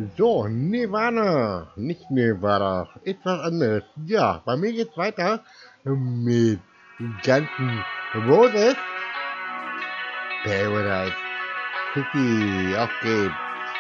So, Nirvana, nicht Nirvana, etwas anderes. Ja, bei mir geht's weiter mit ganzen Moses Paradise City. Auf geht's.